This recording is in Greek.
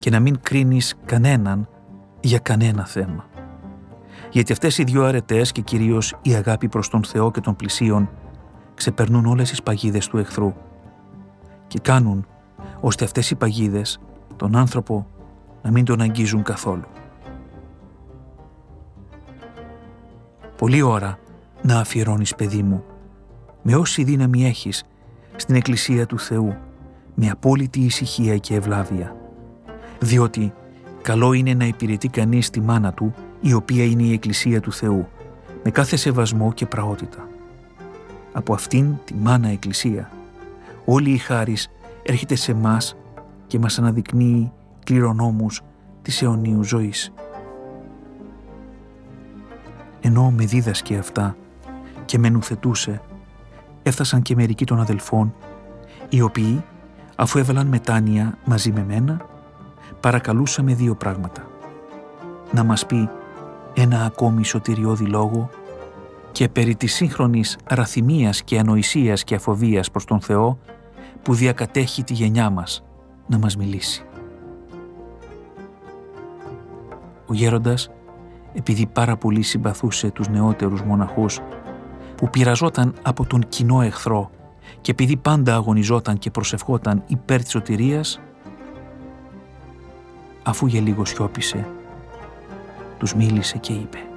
και να μην κρίνεις κανέναν για κανένα θέμα. Γιατί αυτές οι δύο αρετές και κυρίως η αγάπη προς τον Θεό και τον πλησίον ξεπερνούν όλες τις παγίδες του εχθρού και κάνουν ώστε αυτές οι παγίδες τον άνθρωπο να μην τον αγγίζουν καθόλου. Πολλή ώρα να αφιερώνεις, παιδί μου, με όση δύναμη έχεις στην Εκκλησία του Θεού, με απόλυτη ησυχία και ευλάβεια, διότι καλό είναι να υπηρετεί κανείς τη μάνα του, η οποία είναι η Εκκλησία του Θεού, με κάθε σεβασμό και πραότητα. Από αυτήν τη μάνα Εκκλησία, όλη η χάρις έρχεται σε μας και μας αναδεικνύει κληρονόμους της αιωνίου ζωής. Ενώ με δίδασκε αυτά και με νουθετούσε, έφτασαν και μερικοί των αδελφών, οι οποίοι, αφού έβαλαν μετάνοια μαζί με μένα, παρακαλούσαμε δύο πράγματα. Να μας πει ένα ακόμη σωτηριώδη λόγο και περί της σύγχρονης ραθυμίας και ανοησίας και αφοβίας προς τον Θεό που διακατέχει τη γενιά μας να μας μιλήσει. Ο γέροντας, επειδή πάρα πολύ συμπαθούσε τους νεότερους μοναχούς που πειραζόταν από τον κοινό εχθρό και επειδή πάντα αγωνιζόταν και προσευχόταν υπέρ της σωτηρίας, αφού για λίγο σιώπησε, τους μίλησε και είπε: